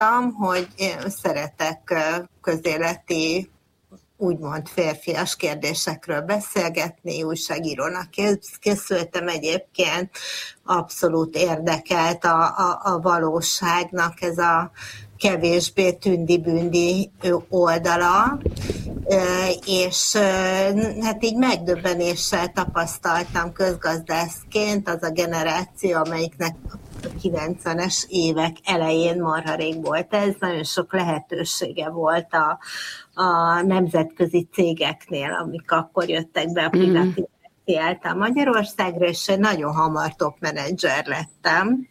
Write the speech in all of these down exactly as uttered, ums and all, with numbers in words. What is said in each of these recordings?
hogy én szeretek közéleti, úgymond férfias kérdésekről beszélgetni, újságírónak készültem egyébként, abszolút érdekelt a, a, a valóságnak ez a kevésbé tündi-bündi oldala, és hát így megdöbbenéssel tapasztaltam közgazdászként az a generáció, amelyiknek a kilencvenes évek elején marha rég volt ez, nagyon sok lehetősége volt a, a nemzetközi cégeknél, amik akkor jöttek be a privatizáció által Magyarországra, és nagyon hamar top menedzser lettem,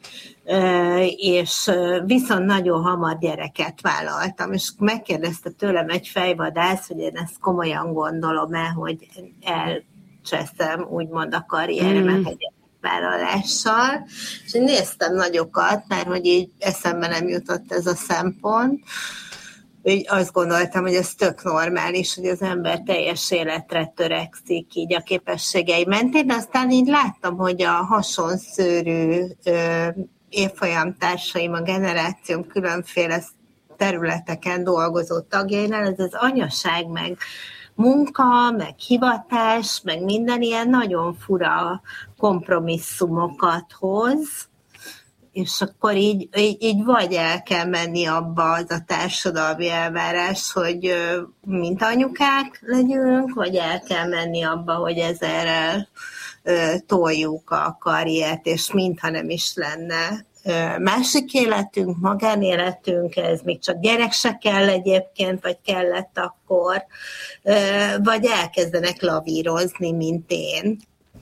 és viszont nagyon hamar gyereket vállaltam, és megkérdezte tőlem egy fejvadász, hogy én ezt komolyan gondolom-e, hogy elcseszem úgymond a karrieremet mm. egy vállalással, és én néztem nagyokat, mert hogy így eszembe nem jutott ez a szempont, úgy azt gondoltam, hogy ez tök normális, hogy az ember teljes életre törekszik így a képességei mentén, de aztán így láttam, hogy a hasonszőrű évfolyamtársaim, a generációm különféle területeken dolgozó tagjainál, ez az anyaság, meg munka, meg hivatás, meg minden ilyen nagyon fura kompromisszumokat hoz, és akkor így, így, így vagy el kell menni abba az a társadalmi elvárás, hogy mint anyukák legyünk, vagy el kell menni abba, hogy ezerrel toljuk a karriert, és mintha nem is lenne másik életünk, magánéletünk, ez még csak gyerek se kell egyébként, vagy kellett akkor, vagy elkezdenek lavírozni, mint én.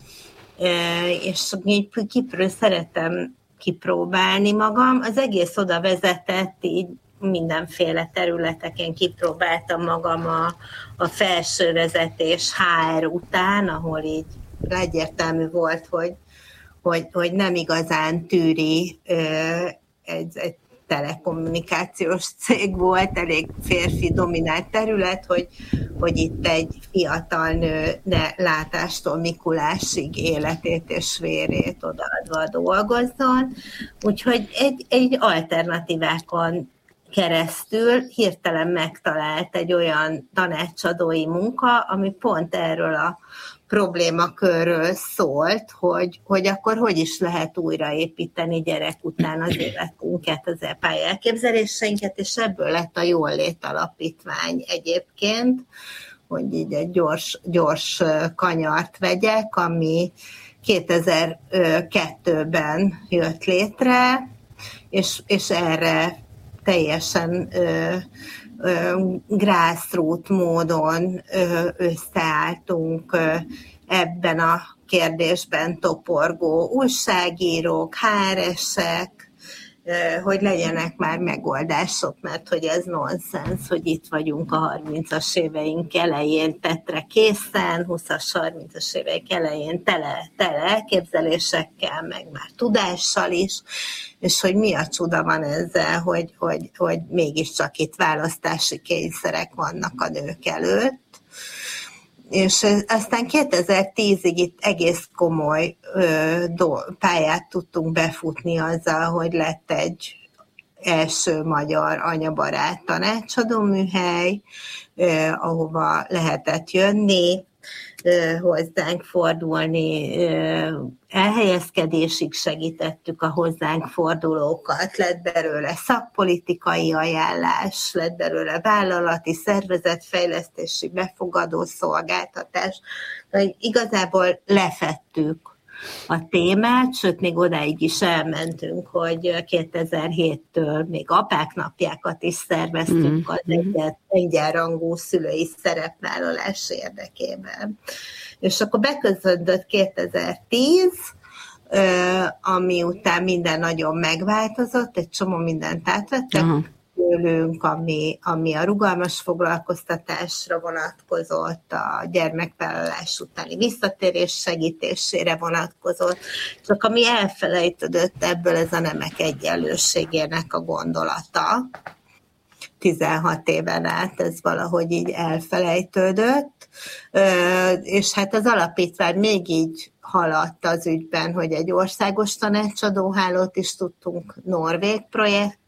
És így kipről szeretem kipróbálni magam. Az egész oda vezetett, így mindenféle területeken kipróbáltam magam a, a felső vezetés há er után, ahol így egyértelmű volt, hogy, hogy, hogy nem igazán tűri, egy, egy telekommunikációs cég volt, elég férfi dominált terület, hogy, hogy itt egy fiatal nő ne látástól Mikulásig életét és vérét odaadva dolgozzon. Úgyhogy egy, egy alternatívákon keresztül hirtelen megtalált egy olyan tanácsadói munka, ami pont erről a problémakörről szólt, hogy, hogy akkor hogy is lehet újraépíteni gyerek után az életünket, az elpálya elképzeléseinket, és ebből lett a Jól-lét Alapítvány egyébként, hogy így egy gyors, gyors kanyart vegyek, ami kétezer-kettőben jött létre, és, és erre teljesen ö, ö, grassroot módon ö, összeálltunk ö, ebben a kérdésben toporgó újságírók, há er esek, ö, hogy legyenek már megoldások, mert hogy ez nonsens, hogy itt vagyunk a harmincas éveink elején tetre készen, húszas, harmincas éveink elején tele, tele elképzelésekkel, meg már tudással is, és hogy mi a csuda van ezzel, hogy, hogy, hogy mégiscsak itt választási kényszerek vannak a nők előtt. És aztán kétezer-tízig itt egész komoly ö, do, pályát tudtunk befutni azzal, hogy lett egy első magyar anyabarát tanácsadó műhely, ö, ahova lehetett jönni, hozzánk fordulni, elhelyezkedésig segítettük a hozzánk fordulókat, lett belőle szakpolitikai ajánlás, lett belőle vállalati szervezetfejlesztési befogadó szolgáltatás. Igazából lefettük a témát, sőt, még odáig is elmentünk, hogy kétezer-héttől még apák napjákat is szerveztünk az egyet, egyenrangú szülői szerepvállalás érdekében. És akkor beközöndött kétezer-tíz, ami után minden nagyon megváltozott, egy csomó mindent átvettek tőlünk, ami, ami a rugalmas foglalkoztatásra vonatkozott, a gyermekvállalás utáni visszatérés segítésére vonatkozott, csak ami elfelejtődött ebből, ez a nemek egyenlőségének a gondolata. tizenhat éven át ez valahogy így elfelejtődött, és hát az alapítvány még így haladt az ügyben, hogy egy országos tanácsadóhálót is tudtunk norvég projekt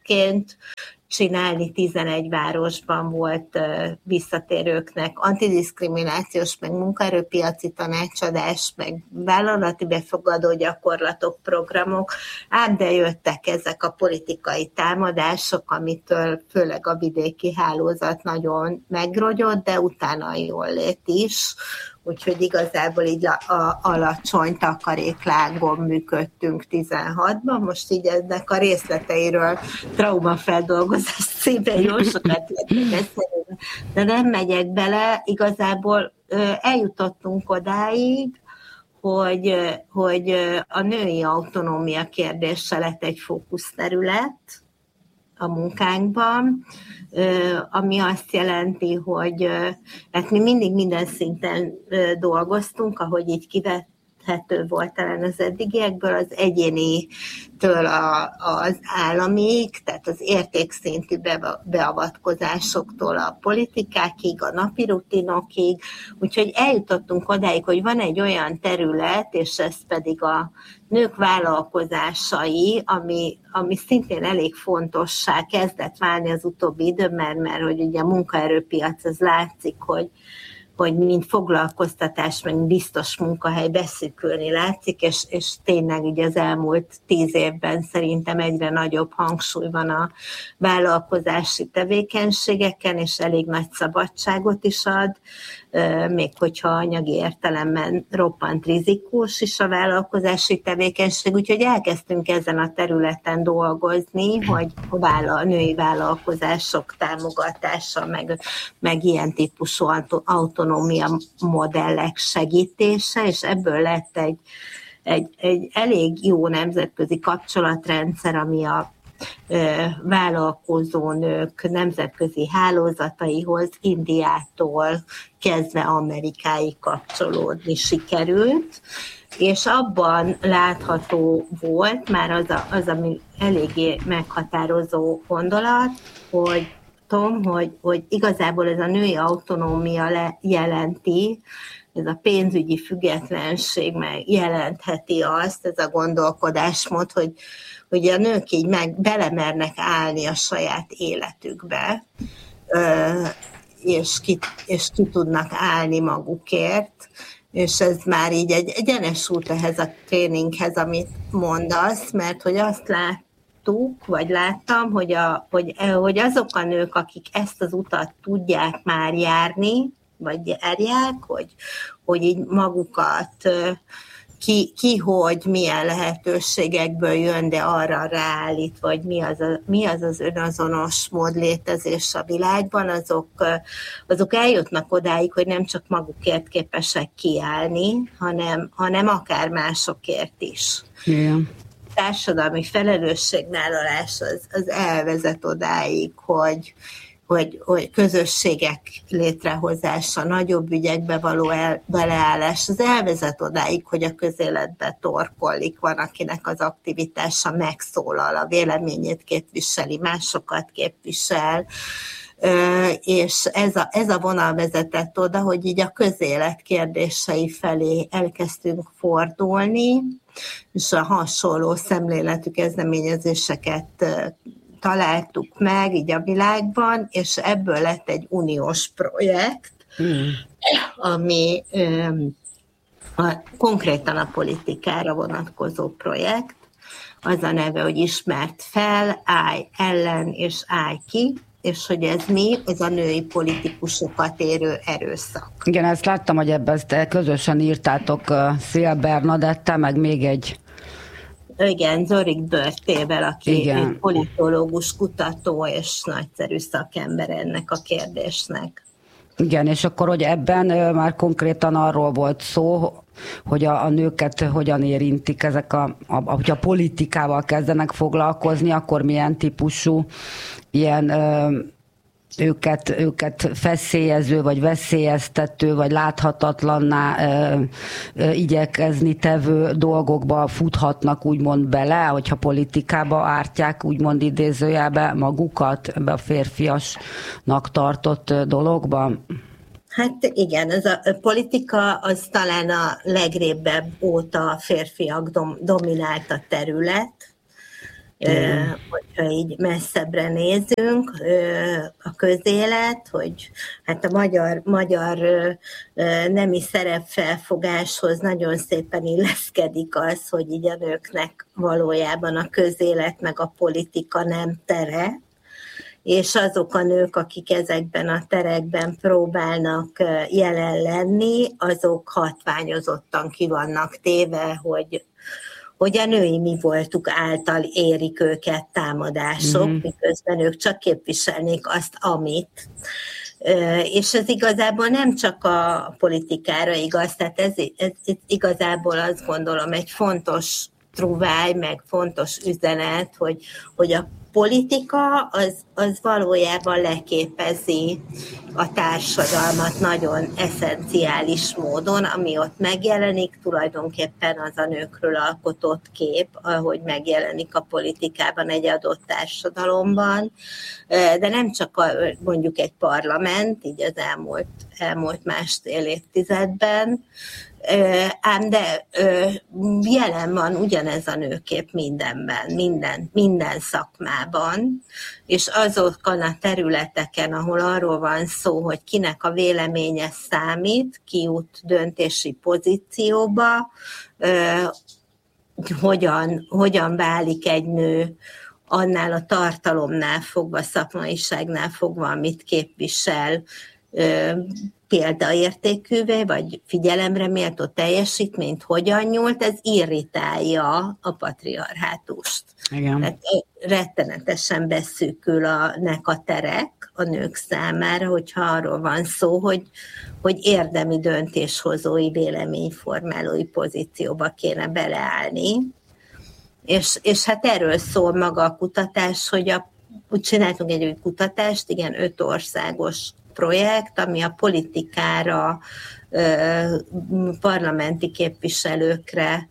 projektként csinálni. tizenegy városban volt visszatérőknek antidiszkriminációs, meg munkaerőpiaci tanácsadás, meg vállalati befogadó gyakorlatok, programok, ám de jöttek ezek a politikai támadások, amitől főleg a vidéki hálózat nagyon megrogyott, de utána a jólét is. Úgyhogy igazából így a, a alacsony takaréklángon működtünk tizenhatban, most így ennek a részleteiről traumafeldolgozás szépen jó sokat lehet beszélni, de nem megyek bele, igazából eljutottunk odáig, hogy, hogy a női autonómia kérdése lett egy fókuszterület a munkánkban, ami azt jelenti, hogy hát mi mindig minden szinten dolgoztunk, ahogy így kivethető volt talán az eddigiekből, az egyénitől a, az államig, tehát az értékszintű beavatkozásoktól a politikákig, a napi rutinokig, úgyhogy eljutottunk odáig, hogy van egy olyan terület, és ez pedig a nők vállalkozásai, ami, ami szintén elég fontossá kezdett válni az utóbbi időben, mert hogy ugye a munkaerőpiac, az látszik, hogy, hogy mind foglalkoztatás, meg biztos munkahely beszűkülni látszik, és, és tényleg ugye az elmúlt tíz évben szerintem egyre nagyobb hangsúly van a vállalkozási tevékenységeken, és elég nagy szabadságot is ad, még hogyha anyagi értelemben roppant rizikós is a vállalkozási tevékenység, úgyhogy elkezdtünk ezen a területen dolgozni, hogy a női vállalkozások támogatása, meg, meg ilyen típusú autonómia modellek segítése, és ebből lett egy, egy, egy elég jó nemzetközi kapcsolatrendszer, ami a vállalkozó nők nemzetközi hálózataihoz Indiától kezdve Amerikáig kapcsolódni sikerült, és abban látható volt már az, a, az ami eléggé meghatározó gondolat, hogy Tom, hogy, hogy igazából ez a női autonómia le, jelenti, ez a pénzügyi függetlenség meg jelentheti azt, ez a gondolkodásmód, hogy, hogy a nők így meg belemernek állni a saját életükbe, és ki, és ki tudnak állni magukért, és ez már így egy egyenes út ehhez a tréninghez, amit mondasz, mert hogy azt láttuk, vagy láttam, hogy, a, hogy, hogy azok a nők, akik ezt az utat tudják már járni, vagy járják, hogy, hogy így magukat ki, ki, hogy milyen lehetőségekből jön, de arra ráállít, vagy mi az, a, mi az az önazonos mód létezés a világban, azok, azok eljutnak odáig, hogy nem csak magukért képesek kiállni, hanem, hanem akár másokért is. Igen. Társadalmi felelősségvállalás az, az elvezet odáig, hogy Hogy, hogy közösségek létrehozása, nagyobb ügyekbe való el, beleállás, az elvezet odáig, hogy a közéletbe torkollik, van, akinek az aktivitása megszólal, a véleményét képviseli, másokat képvisel, és ez a, ez a vonal vezetett oda, hogy így a közélet kérdései felé elkezdtünk fordulni, és a hasonló szemléletű kezdeményezéseket találtuk meg így a világban, és ebből lett egy uniós projekt, hmm. ami um, a, konkrétan a politikára vonatkozó projekt. Az a neve, hogy ismert fel, állj ellen és állj ki, és hogy ez mi, ez a női politikusokat érő erőszak. Igen, ezt láttam, hogy ebben ezt közösen írtátok Szél Bernadettel, meg még egy Igen, Zorik Börtével, aki Igen. egy politológus, kutató és nagyszerű szakember ennek a kérdésnek. Igen, és akkor, hogy ebben már konkrétan arról volt szó, hogy a, a nőket hogyan érintik ezek a, a, hogyha a politikával kezdenek foglalkozni, akkor milyen típusú ilyen ö, őket, őket feszélyező, vagy veszélyeztető, vagy láthatatlanná ö, ö, igyekezni tevő dolgokba futhatnak úgymond bele, hogyha politikába ártják úgymond idézőjelbe magukat ebbe a férfiasnak tartott dologba? Hát igen, ez a politika az talán a legrébebb óta a férfiak dom, dominálta terület, Mm. Hogyha így messzebbre nézünk, a közélet, hogy hát a magyar, magyar nemi szerepfelfogáshoz nagyon szépen illeszkedik az, hogy így a nőknek valójában a közélet meg a politika nem tere, és azok a nők, akik ezekben a terekben próbálnak jelen lenni, azok hatványozottan ki vannak téve, hogy hogy a női mi voltuk által érik őket támadások, mm-hmm. miközben ők csak képviselnék azt, amit. És ez igazából nem csak a politikára igaz, tehát ez, ez, ez igazából azt gondolom egy fontos truváj, meg fontos üzenet, hogy, hogy a politika az, az valójában leképezi a társadalmat nagyon eszenciális módon, ami ott megjelenik, tulajdonképpen az a nőkről alkotott kép, ahogy megjelenik a politikában egy adott társadalomban, de nem csak a, mondjuk egy parlament, így az elmúlt, elmúlt másfél évtizedben, ám de jelen van ugyanez a nőkép mindenben, minden, minden szakmában, és azokon a területeken, ahol arról van szó, hogy kinek a véleménye számít, ki jut döntési pozícióba, hogyan, hogyan válik egy nő annál a tartalomnál fogva, szakmaiságnál fogva, amit képvisel, példaértékűvé, vagy figyelemre méltó teljesítményt hogyan nyújt, ez irritálja a patriarhátust. Igen. Tehát rettenetesen beszűkül a, nek a terek a nők számára, hogyha arról van szó, hogy, hogy érdemi döntéshozói, véleményformálói pozícióba kéne beleállni. És, és hát erről szól maga a kutatás, hogy a, úgy csináltunk egy új kutatást, igen, öt országos projekt, ami a politikára, parlamenti képviselőkre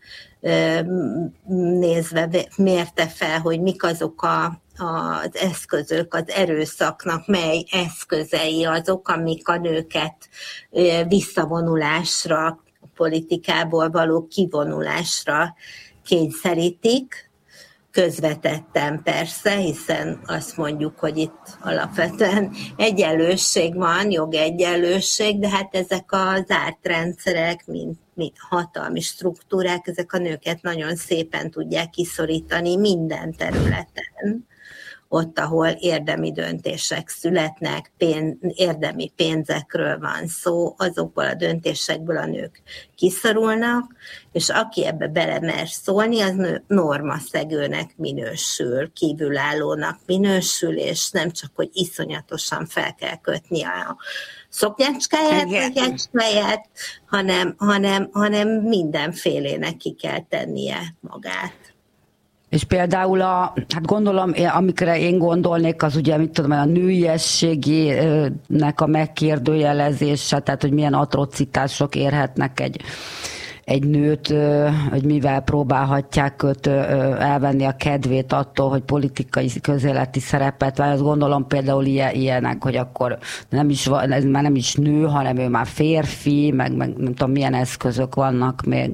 nézve mérte fel, hogy mik azok a, az eszközök, az erőszaknak, mely eszközei azok, amik a nőket visszavonulásra, a politikából való kivonulásra kényszerítik. Közvetetten persze, hiszen azt mondjuk, hogy itt alapvetően egyenlőség van, jogegyenlőség, de hát ezek az zárt rendszerek, mint, mint hatalmi struktúrák, ezek a nőket nagyon szépen tudják kiszorítani minden területen. Ott, ahol érdemi döntések születnek, pénz, érdemi pénzekről van szó, azokból a döntésekből a nők kiszorulnak, és aki ebbe belemer szólni, az normaszegőnek minősül, kívülállónak minősül, és nem csak, hogy iszonyatosan fel kell kötni a szoknyácskáját, szoknyácskáját, hanem, hanem, hanem mindenfélének ki kell tennie magát. És például a, hát gondolom, amikre én gondolnék, az ugye, mit tudom, a nőiességének a megkérdőjelezése, tehát, hogy milyen atrocitások érhetnek egy, egy nőt, hogy mivel próbálhatják őt elvenni a kedvét attól, hogy politikai közéleti szerepet vár. Azt gondolom például ilyenek, hogy akkor nem is, ez már nem is nő, hanem ő már férfi, meg, meg nem tudom, milyen eszközök vannak még.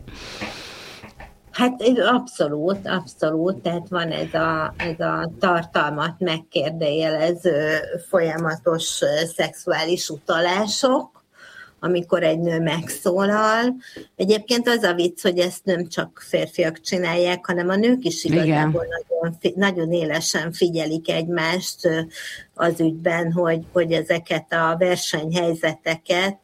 Hát abszolút, abszolút, tehát van ez a, ez a tartalmat megkérdőjelező folyamatos szexuális utalások, amikor egy nő megszólal. Egyébként az a vicc, hogy ezt nem csak férfiak csinálják, hanem a nők is igazából nagyon, nagyon élesen figyelik egymást az ügyben, hogy, hogy ezeket a versenyhelyzeteket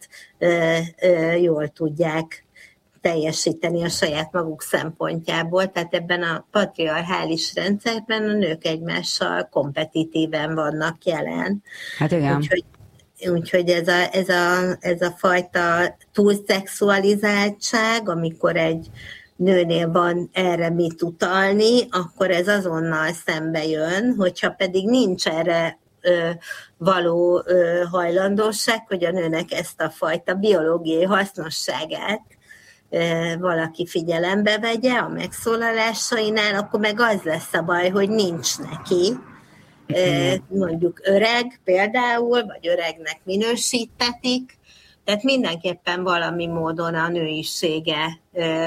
jól tudják teljesíteni a saját maguk szempontjából, tehát ebben a patriarchális rendszerben a nők egymással kompetitíven vannak jelen. Hát igen. Úgyhogy, úgyhogy ez, a, ez, a, ez a fajta túlszexualizáltság, amikor egy nőnél van erre mit utalni, akkor ez azonnal szembe jön, hogyha pedig nincs erre ö, való ö, hajlandóság, hogy a nőnek ezt a fajta biológiai hasznosságát valaki figyelembe vegye a megszólalásainál, akkor meg az lesz a baj, hogy nincs neki. Mondjuk öreg például, vagy öregnek minősítetik, Tehát mindenképpen valami módon a nőisége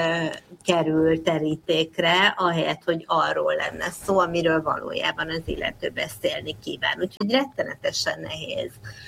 kerül terítékre, ahelyett, hogy arról lenne szó, amiről valójában az illető beszélni kíván. Úgyhogy rettenetesen nehéz,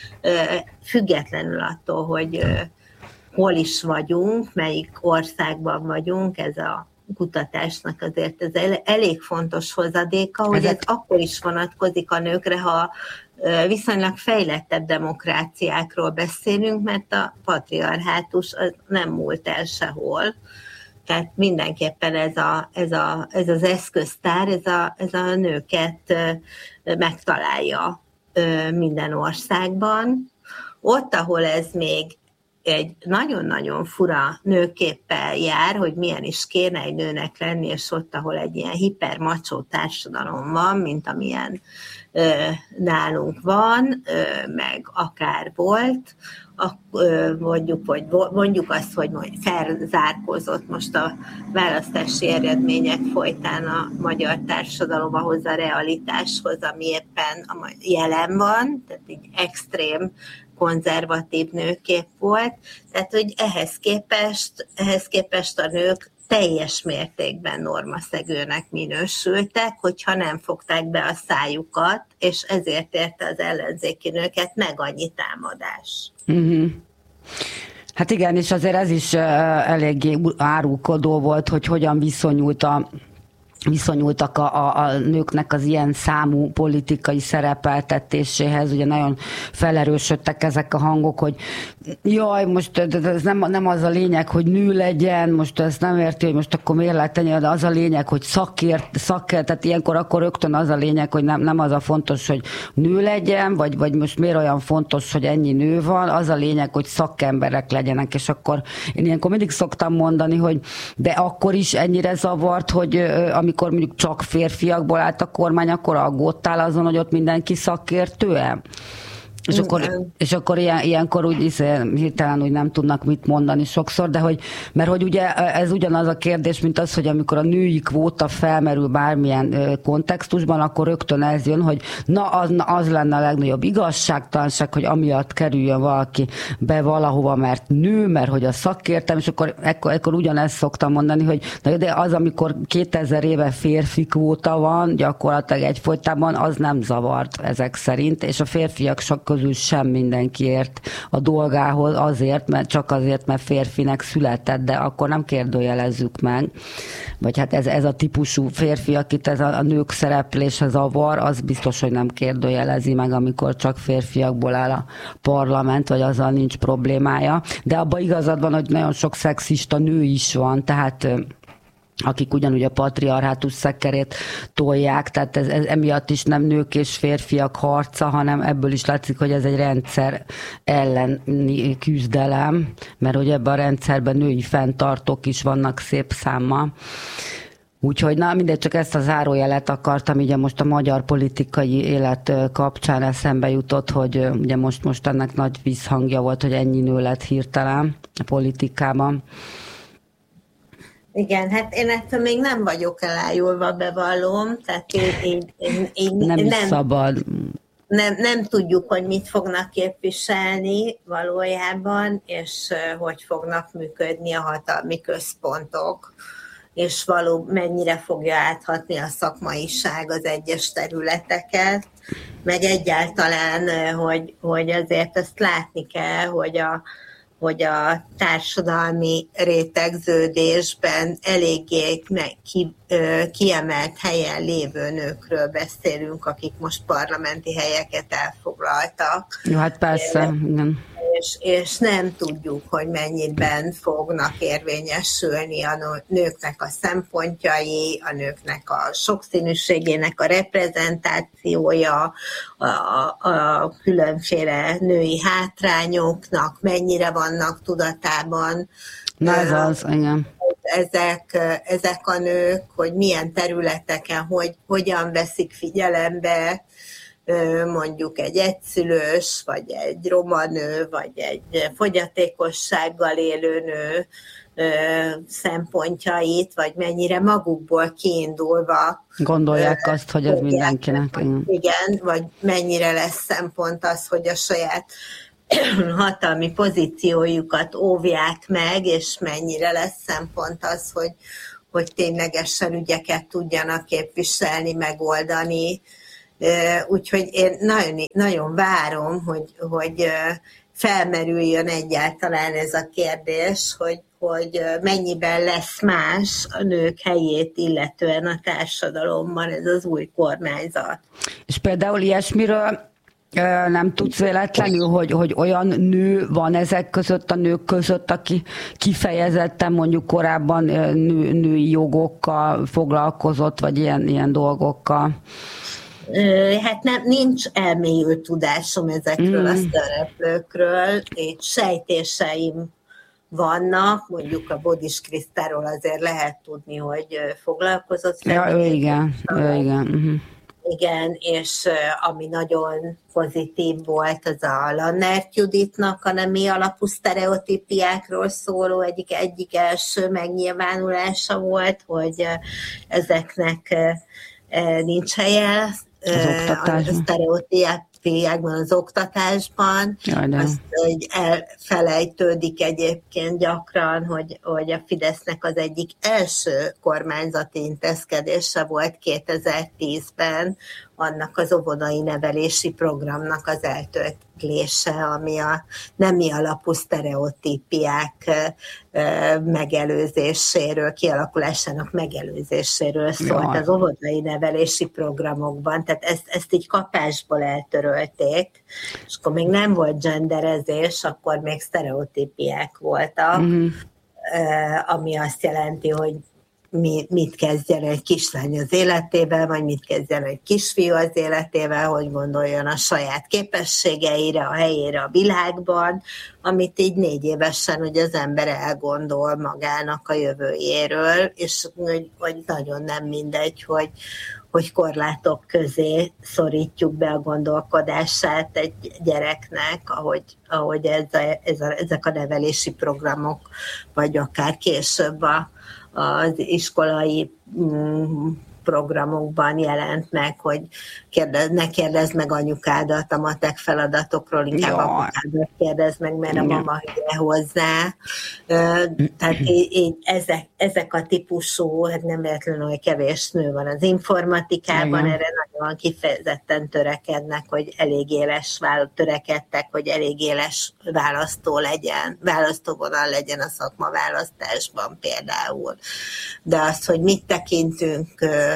függetlenül attól, hogy hol is vagyunk, melyik országban vagyunk, ez a kutatásnak azért ez elég fontos hozadéka, hogy ez akkor is vonatkozik a nőkre, ha viszonylag fejlettebb demokráciákról beszélünk, mert a patriarhátus az nem múlt el sehol. Tehát mindenképpen ez, a, ez, a, ez az eszköztár, ez a, ez a nőket megtalálja minden országban. Ott, ahol ez még egy nagyon-nagyon fura nőképpel jár, hogy milyen is kéne egy nőnek lenni, és ott, ahol egy ilyen hipermacsó társadalom van, mint amilyen ö, nálunk van, ö, meg akár volt, ak, ö, mondjuk, vagy mondjuk azt, hogy felzárkózott most a választási eredmények folytán a magyar társadalom ahhoz a realitáshoz, ami éppen jelen van, tehát így extrém konzervatív nőkép volt, tehát hogy ehhez képest, ehhez képest a nők teljes mértékben normaszegőnek minősültek, hogyha nem fogták be a szájukat, és ezért érte az ellenzéki nőket meg annyi támadás. Mm-hmm. Hát igen, és azért ez is eléggé árulkodó volt, hogy hogyan viszonyult a viszonyultak a, a, a nőknek az ilyen számú politikai szerepeltetéséhez. Ugye nagyon felerősödtek ezek a hangok, hogy jaj, most ez nem, nem az a lényeg, hogy nő legyen, most ezt nem érti, hogy most akkor miért lehet tenni, de az a lényeg, hogy szakért, szakért, tehát ilyenkor akkor rögtön az a lényeg, hogy nem, nem az a fontos, hogy nő legyen, vagy, vagy most miért olyan fontos, hogy ennyi nő van, az a lényeg, hogy szakemberek legyenek, és akkor én ilyenkor mindig szoktam mondani, hogy de akkor is ennyire zavart, hogy amikor amikor mondjuk csak férfiakból állt a kormány, akkor aggódtál azon, hogy ott mindenki szakértő-e? És akkor, és akkor ilyen, ilyenkor úgy hirtelen úgy nem tudnak mit mondani sokszor, de hogy, mert hogy ugye ez ugyanaz a kérdés, mint az, hogy amikor a női kvóta felmerül bármilyen kontextusban, akkor rögtön ez jön, hogy na az, na az lenne a legnagyobb igazságtalanság, hogy amiatt kerüljön valaki be valahova, mert nő, mert hogy a szakértelem, és akkor ekkor, ekkor ugyanezt szoktam mondani, hogy na, de az, amikor kétezer éve férfi kvóta van, gyakorlatilag egyfolytában, az nem zavart ezek szerint, és a férfiak sok közül sem mindenki ért a dolgához azért, mert csak azért, mert férfinek született, de akkor nem kérdőjelezzük meg. Vagy hát ez, ez a típusú férfi, akit ez a, a nők szereplése zavar, az biztos, hogy nem kérdőjelezi meg, amikor csak férfiakból áll a parlament, vagy azzal nincs problémája. De abban igazad van, hogy nagyon sok szexista nő is van, tehát akik ugyanúgy a patriarhátus szekerét tolják, tehát ez, ez emiatt is nem nők és férfiak harca, hanem ebből is látszik, hogy ez egy rendszer elleni küzdelem, mert hogy ebben a rendszerben női fenntartók is vannak szép számmal. Úgyhogy na mindegy, csak ezt a zárójelet akartam, ugye most a magyar politikai élet kapcsán eszembe jutott, hogy ugye most, most ennek nagy visszhangja volt, hogy ennyi nő lett hirtelen a politikában. Igen, hát én ettől még nem vagyok elájulva, bevallom, tehát én, én, én, én nem, nem, is szabad. Nem, nem tudjuk, hogy mit fognak képviselni valójában, és uh, hogy fognak működni a hatalmi központok, és való mennyire fogja áthatni a szakmaiság az egyes területeket, meg egyáltalán, uh, hogy, hogy azért ezt látni kell, hogy a hogy a társadalmi rétegződésben eléggé ki, kiemelt helyen lévő nőkről beszélünk, akik most parlamenti helyeket elfoglaltak. Jó, hát persze, igen. És, és nem tudjuk, hogy mennyiben fognak érvényesülni a nőknek a szempontjai, a nőknek a sokszínűségének a reprezentációja, a, a különféle női hátrányoknak mennyire vannak tudatában. Na ez az, igen. Ezek, ezek a nők, hogy milyen területeken, hogy, hogyan veszik figyelembe mondjuk egy egyszülős, vagy egy roma nő, vagy egy fogyatékossággal élő nő szempontjait, vagy mennyire magukból kiindulva gondolják azt, hogy ez mindenkinek. Igen, vagy mennyire lesz szempont az, hogy a saját hatalmi pozíciójukat óvják meg, és mennyire lesz szempont az, hogy, hogy ténylegesen ügyeket tudjanak képviselni, megoldani. Úgyhogy én nagyon, nagyon várom, hogy, hogy felmerüljön egyáltalán ez a kérdés, hogy, hogy mennyiben lesz más a nők helyét illetően a társadalomban ez az új kormányzat. És például ilyesmiről nem tudsz véletlenül, hogy, hogy olyan nő van ezek között, a nők között, aki kifejezetten mondjuk korábban nő, női jogokkal foglalkozott, vagy ilyen, ilyen dolgokkal? Hát nem, nincs elmélyült tudásom ezekről mm. a szereplőkről, így sejtéseim vannak, mondjuk a Bodis Krisztáról azért lehet tudni, hogy foglalkozott. Ja, ő igen, ő igen. Uh-huh. Igen, és ami nagyon pozitív volt, az a Lannert Juditnak a nemi alapú sztereotípiákról szóló egyik, egyik első megnyilvánulása volt, hogy ezeknek nincs helye a sztereotípiákban, az oktatásban. Jaj, azt, hogy elfelejtődik egyébként gyakran, hogy, hogy a Fidesznek az egyik első kormányzati intézkedése volt kétezer-tízben, annak az óvodai nevelési programnak az eltörlése, ami a nemi alapú sztereotípiák megelőzéséről, kialakulásának megelőzéséről szólt Jaj. az óvodai nevelési programokban. Tehát ezt, ezt így kapásból eltörölték, és akkor még nem volt genderezés, akkor még sztereotípiák voltak, mm. ami azt jelenti, hogy Mi, mit kezdjen egy kislány az életével, vagy mit kezdjen egy kisfiú az életével, hogy gondoljon a saját képességeire, a helyére a világban, amit így négy évesen, hogy az ember elgondol magának a jövőjéről, és hogy, hogy nagyon nem mindegy, hogy, hogy korlátok közé szorítjuk be a gondolkodását egy gyereknek, ahogy, ahogy ez a, ez a, ezek a nevelési programok, vagy akár később a az iskolai programokban jelent meg, hogy kérdez, ne kérdezd meg anyukádat a matek feladatokról, inkább apukádat kérdezd meg, mert a mama hülye hozzá. Tehát így, így ezek, ezek a típusú, hát nem véletlenül, hogy kevés nő van az informatikában, erre nagyon kifejezetten törekednek, hogy elég éles törekedtek, hogy elég éles választó legyen, választóvonal legyen a szakmaválasztásban például. De az, hogy mit tekintünk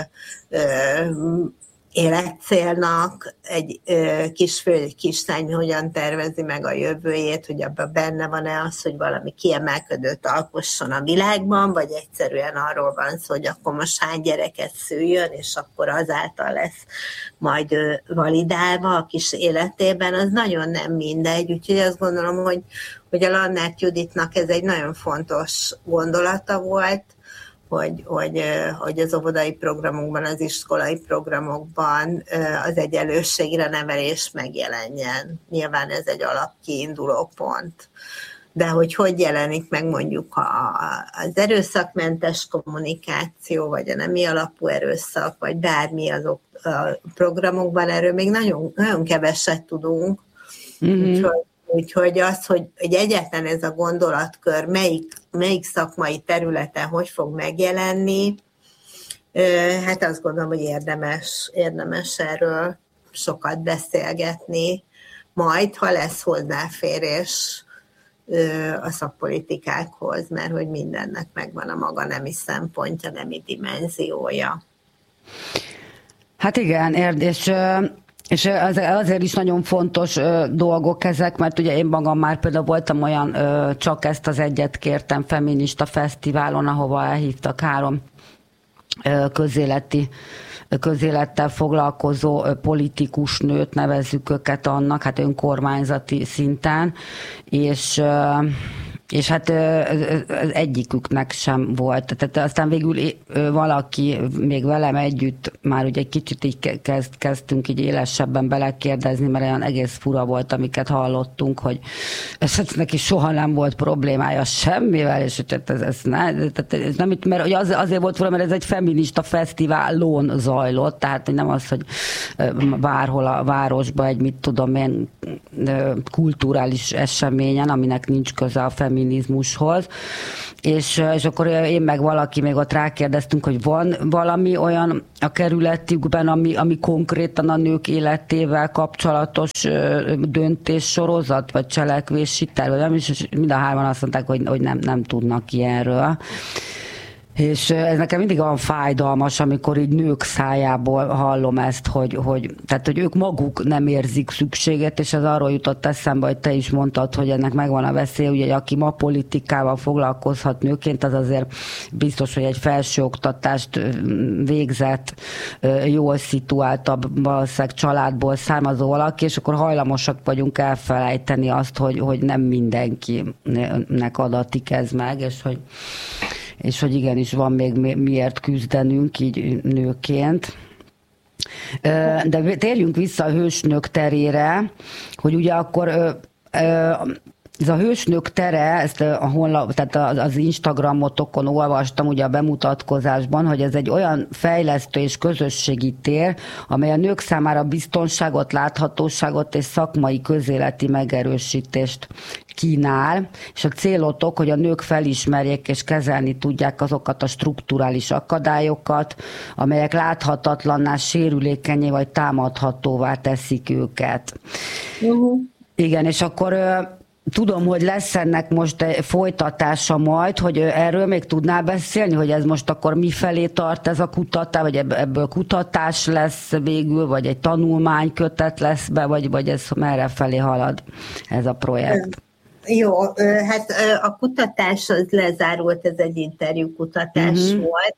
életcélnak, egy kisfő, egy kislány hogyan tervezi meg a jövőjét, hogy abban benne van-e az, hogy valami kiemelkedőt alkosson a világban, vagy egyszerűen arról van szó, hogy akkor most hány gyereket szüljön, és akkor azáltal lesz majd validálva a kis életében, az nagyon nem mindegy. Úgyhogy azt gondolom, hogy, hogy a Lannert Juditnak ez egy nagyon fontos gondolata volt, Hogy, hogy, hogy az óvodai programokban, az iskolai programokban az egyenlőségre nevelés megjelenjen. Nyilván ez egy alapkiinduló pont. De hogy hogy jelenik meg mondjuk a, az erőszakmentes kommunikáció, vagy a nemi alapú erőszak, vagy bármi azok a programokban, erről még nagyon, nagyon keveset tudunk. Mm-hmm. Úgyhogy Úgyhogy az, hogy, hogy egyáltalán ez a gondolatkör melyik, melyik szakmai területen hogy fog megjelenni, hát azt gondolom, hogy érdemes, érdemes erről sokat beszélgetni, majd, ha lesz hozzáférés a szakpolitikákhoz, mert hogy mindennek megvan a maga nemi szempontja, nemi dimenziója. Hát igen, és... És azért is nagyon fontos dolgok ezek, mert ugye én magam már például voltam olyan, csak ezt az egyet kértem feminista fesztiválon, ahova elhívtak három közéleti, közélettel foglalkozó politikus nőt, nevezzük őket annak, hát önkormányzati szinten, és... És hát az egyiküknek sem volt. Tehát aztán végül valaki még velem együtt már ugye egy kicsit így kezd, kezdtünk így élesebben belekérdezni, mert olyan egész fura volt, amiket hallottunk, hogy ez neki soha nem volt problémája semmivel, és ez, ez, ne, ez nem, mert az, azért volt fura, mert ez egy feminista fesztiválon zajlott, tehát nem az, hogy bárhol a városban egy, mit tudom én, kulturális eseményen, aminek nincs köze a feminizmushoz, és, és akkor én meg valaki még ott rákérdeztünk, hogy van valami olyan a kerületükben, ami, ami konkrétan a nők életével kapcsolatos döntéssorozat, vagy cselekvési terv, és mind a hárman azt mondták, hogy, hogy nem, nem tudnak ilyenről. És ez nekem mindig olyan fájdalmas, amikor így nők szájából hallom ezt, hogy, hogy, tehát, hogy ők maguk nem érzik szükséget, és ez arról jutott eszembe, hogy te is mondtad, hogy ennek megvan a veszély, hogy aki ma politikával foglalkozhat nőként, az azért biztos, hogy egy felsőoktatást végzett, jól szituáltabb valószínűleg családból származó valaki, és akkor hajlamosak vagyunk elfelejteni azt, hogy, hogy nem mindenkinek adatik ez meg, és hogy és hogy igenis van még miért küzdenünk így nőként. De térjünk vissza a hősnők terére, hogy ugye akkor ez a hősnők tere, ezt a honlap, tehát az Instagramotokon olvastam ugye a bemutatkozásban, hogy ez egy olyan fejlesztő és közösségi tér, amely a nők számára biztonságot, láthatóságot és szakmai közéleti megerősítést kínál, és a célotok, hogy a nők felismerjék és kezelni tudják azokat a strukturális akadályokat, amelyek láthatatlanná, sérülékenyé vagy támadhatóvá teszik őket. Uh-huh. Igen, és akkor tudom, hogy lesz ennek most egy folytatása majd, hogy erről még tudnál beszélni, hogy ez most akkor mifelé tart ez a kutatás, vagy ebből kutatás lesz végül, vagy egy tanulmánykötet lesz be, vagy, vagy ez merre felé halad ez a projekt? Jó, hát a kutatás az lezárult, ez egy interjúkutatás uh-huh. volt.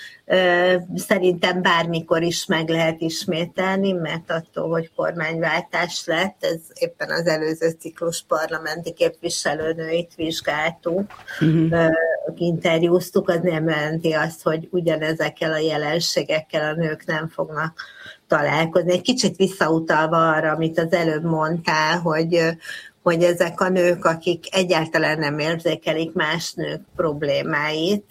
Szerintem bármikor is meg lehet ismételni, mert attól, hogy kormányváltás lett, ez éppen az előző ciklus parlamenti képviselőnőit vizsgáltuk, uh-huh. interjúztuk, az nem jelenti azt, hogy ugyanezekkel a jelenségekkel a nők nem fognak találkozni. Egy kicsit visszautalva arra, amit az előbb mondtál, hogy hogy ezek a nők, akik egyáltalán nem érzékelik más nők problémáit,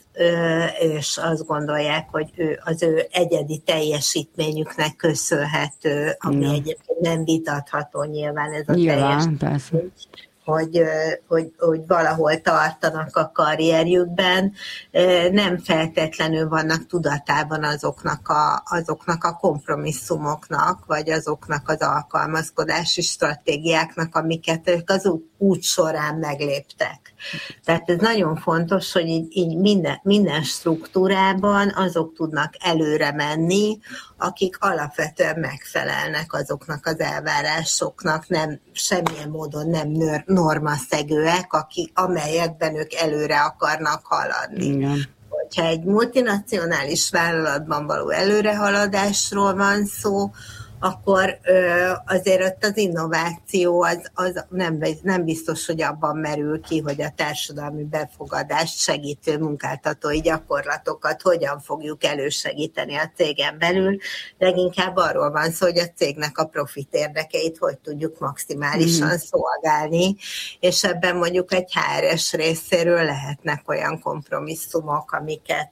és azt gondolják, hogy ő, az ő egyedi teljesítményüknek köszönhető, ami ja. egyébként nem vitatható nyilván ez a teljesítmény, hogy, hogy, hogy valahol tartanak a karrierjükben, nem feltétlenül vannak tudatában azoknak a, azoknak a kompromisszumoknak, vagy azoknak az alkalmazkodási stratégiáknak, amiket ők az út során megléptek. Tehát ez nagyon fontos, hogy így, így minden, minden struktúrában azok tudnak előre menni, akik alapvetően megfelelnek azoknak az elvárásoknak, nem, semmilyen módon nem normaszegőek, akik, amelyekben ők előre akarnak haladni. Igen. Hogyha egy multinacionális vállalatban való előrehaladásról van szó, akkor azért ott az innováció az, az nem, nem biztos, hogy abban merül ki, hogy a társadalmi befogadást segítő munkáltatói gyakorlatokat hogyan fogjuk elősegíteni a cégen belül. Leginkább arról van szó, hogy a cégnek a profit érdekeit hogy tudjuk maximálisan mm. szolgálni, és ebben mondjuk egy há er es részéről lehetnek olyan kompromisszumok, amiket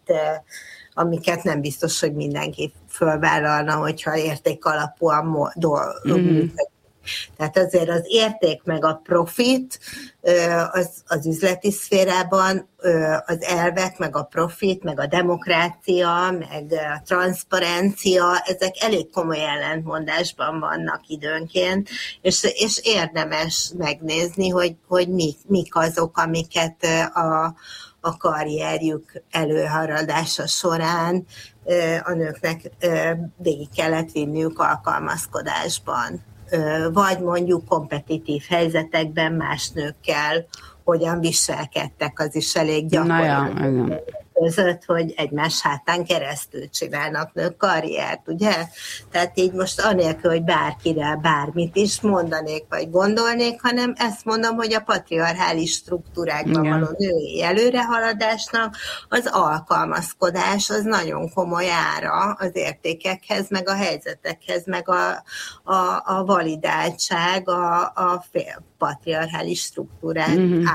amiket nem biztos, hogy mindenki fölvállalna, hogyha értékalapúan dolgozunk. Mm. Tehát azért az érték meg a profit az, az üzleti szférában, az elvek, meg a profit, meg a demokrácia, meg a transzparencia, ezek elég komoly ellentmondásban vannak időnként, és, és érdemes megnézni, hogy, hogy mik, mik azok, amiket a a karrierjük előhaladása során a nőknek végig kellett vinniük alkalmazkodásban. Vagy mondjuk kompetitív helyzetekben más nőkkel hogyan viselkedtek, az is elég gyakori között, hogy egymás hátán keresztül csinálnak nők karriert, ugye? Tehát így most anélkül, hogy bárkire bármit is mondanék, vagy gondolnék, hanem ezt mondom, hogy a patriarchális struktúrákban való női előrehaladásnak az alkalmazkodás az nagyon komoly ára az értékekhez, meg a helyzetekhez, meg a, a, a validáltság, a, a fél patriarchális struktúrák mm-hmm. általi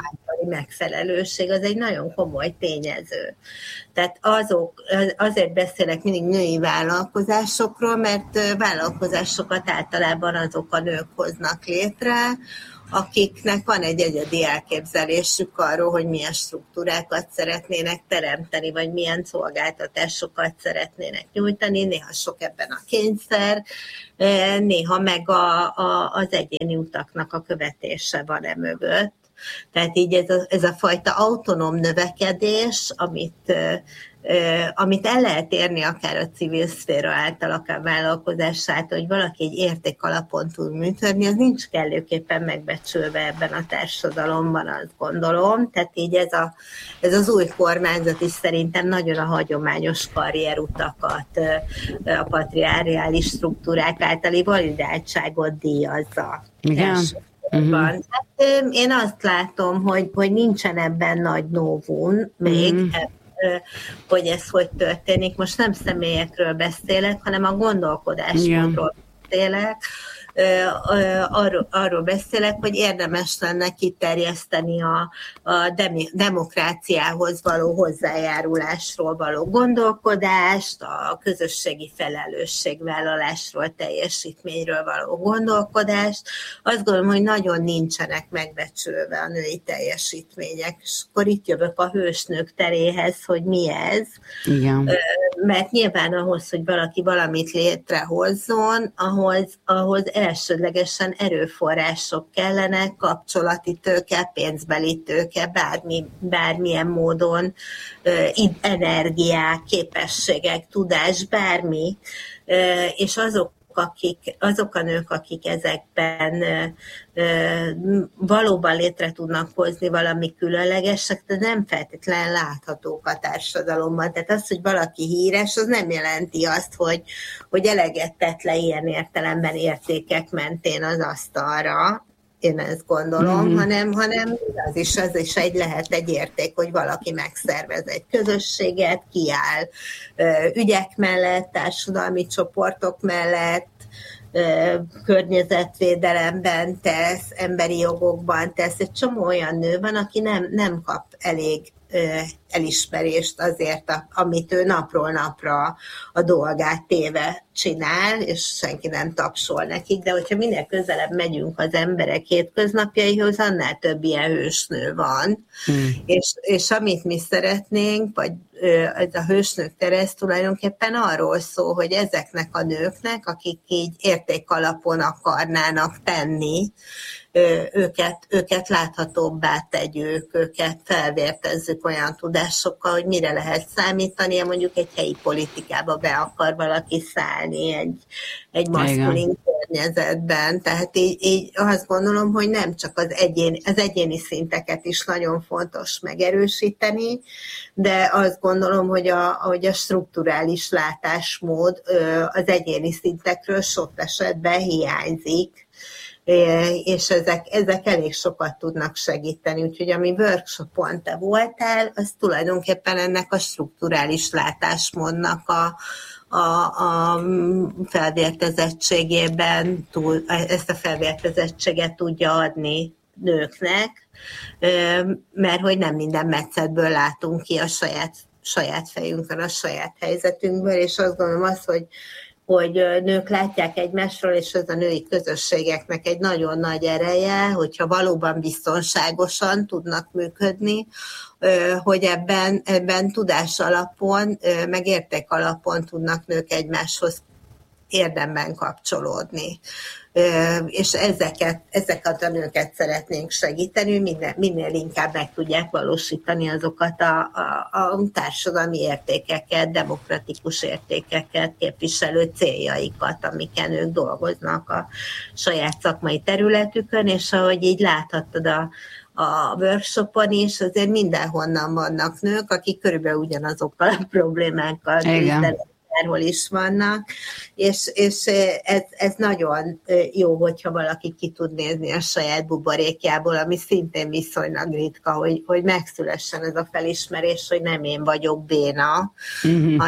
megfelelőség az egy nagyon komoly tényező. Tehát azok, azért beszélek mindig női vállalkozásokról, mert vállalkozásokat általában azok a nők hoznak létre, akiknek van egy egyedi elképzelésük arról, hogy milyen struktúrákat szeretnének teremteni, vagy milyen szolgáltatásokat szeretnének nyújtani. Néha sok ebben a kényszer, néha meg a, a, az egyéni utaknak a követése van e mögött. Tehát így ez a, ez a fajta autonóm növekedés, amit, amit el lehet érni akár a civil szféra által, akár vállalkozás által, hogy valaki egy értékalapon tud működni, az nincs kellőképpen megbecsülve ebben a társadalomban, azt gondolom. Tehát így ez, a, ez az új kormányzat is szerintem nagyon a hagyományos karrierutakat, a patriáriális struktúrák általi validáltságot díjazza. Igen. Uh-huh. Hát, én azt látom, hogy, hogy nincsen ebben nagy novum még, uh-huh. ebb, hogy ez hogy történik. Most nem személyekről beszélek, hanem a gondolkodásmódról beszélek. Arról, arról beszélek, hogy érdemes lenne kiterjeszteni a, a demokráciához való hozzájárulásról való gondolkodást, a közösségi felelősségvállalásról, teljesítményről való gondolkodást. Azt gondolom, hogy nagyon nincsenek megbecsülve a női teljesítmények, és akkor itt jövök a hősnők teréhez, hogy mi ez. Igen. Mert nyilván ahhoz, hogy valaki valamit létrehozzon, ahhoz, ahhoz elsődlegesen erőforrások kellenek, kapcsolati tőke, pénzbeli tőke, bármi, bármilyen módon, energiák, képességek, tudás, bármi, és azok, akik, azok a nők, akik ezekben valóban létre tudnak hozni valami különlegesek, de nem feltétlenül láthatók a társadalomban. Tehát az, hogy valaki híres, az nem jelenti azt, hogy, hogy eleget tett le ilyen értelemben értékek mentén az asztalra, én ezt gondolom, mm-hmm. hanem, hanem az is, az is egy lehet egy érték, hogy valaki megszervez egy közösséget, kiáll ügyek mellett, társadalmi csoportok mellett, környezetvédelemben tesz, emberi jogokban tesz. Egy csomó olyan nő van, aki nem, nem kap elég elismerést azért, amit ő napról napra a dolgát téve csinál, és senki nem tapsol nekik, de hogyha minél közelebb megyünk az emberek hétköznapjaihoz, annál több ilyen hősnő van. Hmm. És, és amit mi szeretnénk, vagy ez a hősnők tere, ez tulajdonképpen arról szól, hogy ezeknek a nőknek, akik így értékalapon akarnának tenni, őket, őket láthatóbbá tegyük, őket felvértezzük olyan tudásokkal, hogy mire lehet számítani, mondjuk egy helyi politikába be akar valaki szállni egy, egy maszkulin környezetben. Tehát így, így azt gondolom, hogy nem csak az egyéni, az egyéni szinteket is nagyon fontos megerősíteni, de azt gondolom, hogy a, hogy a strukturális látásmód az egyéni szintekről sok esetben hiányzik, és ezek, ezek elég sokat tudnak segíteni. Úgyhogy ami workshopon te voltál, az tulajdonképpen ennek a strukturális látásmódnak a, a, a felvértezettségében túl, ezt a felvértezettséget tudja adni nőknek, mert hogy nem minden metszetből látunk ki a saját, saját fejünkön, a saját helyzetünkből, és azt gondolom az, hogy hogy nők látják egymásról, és ez a női közösségeknek egy nagyon nagy ereje, hogyha valóban biztonságosan tudnak működni, hogy ebben, ebben tudás alapon, meg érték alapon tudnak nők egymáshoz érdemben kapcsolódni. És ezeket, ezeket a nőket szeretnénk segíteni, minél, minél inkább meg tudják valósítani azokat a, a, a társadalmi értékeket, demokratikus értékeket, képviselő céljaikat, amiken ők dolgoznak a saját szakmai területükön, és ahogy így láthattad a, a workshopon is, azért mindenhonnan vannak nők, akik körülbelül ugyanazokkal a problémákkal küzdenek, hol is vannak, és, és ez, ez nagyon jó, hogyha valaki ki tud nézni a saját buborékjából, ami szintén viszonylag ritka, hogy, hogy megszülessen ez a felismerés, hogy nem én vagyok béna, mm-hmm. hanem,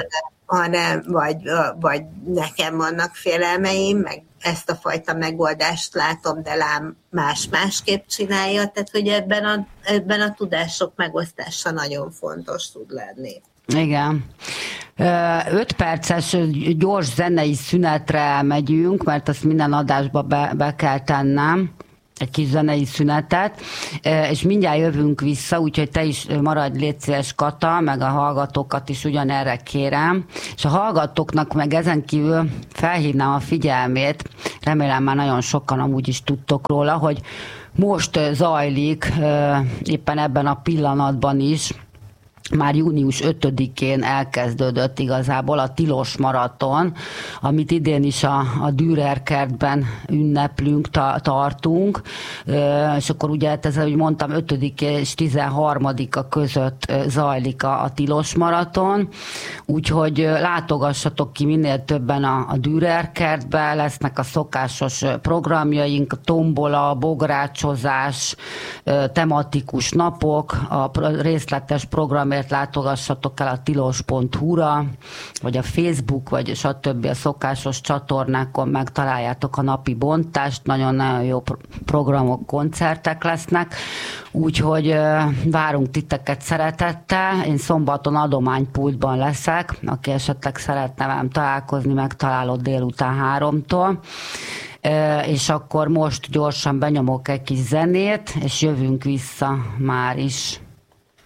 hanem vagy, vagy nekem vannak félelmeim, meg ezt a fajta megoldást látom, de lám más másképp csinálja, tehát hogy ebben a, ebben a tudások megosztása nagyon fontos tud lenni. Igen. Öt perces gyors zenei szünetre megyünk, mert azt minden adásba be, be kell tennem, egy kis zenei szünetet, és mindjárt jövünk vissza, úgyhogy te is maradj, légy szíves, Kata, meg a hallgatókat is ugyanerre kérem, és a hallgatóknak meg ezen kívül felhívnám a figyelmét, remélem már nagyon sokan amúgy is tudtok róla, hogy most zajlik éppen ebben a pillanatban is, már június ötödikén elkezdődött igazából a Tilos Maraton, amit idén is a, a Dürer kertben ünneplünk, ta, tartunk, és akkor ugye ez, ahogy mondtam, ötödik és tizenharmadika között zajlik a, a Tilos Maraton, úgyhogy látogassatok ki minél többen a, a Dürer kertbe, lesznek a szokásos programjaink, tombola, bográcsozás, tematikus napok, a részletes program látogassatok el a tilos pont hu-ra, vagy a Facebook, vagy stb. A szokásos csatornákon megtaláljátok a napi bontást, nagyon-nagyon jó programok, koncertek lesznek, úgyhogy várunk titeket szeretettel. Én szombaton adománypultban leszek, aki esetleg szeretne velem találkozni, megtalálod délután háromtól. És akkor most gyorsan benyomok egy kis zenét, és jövünk vissza már is.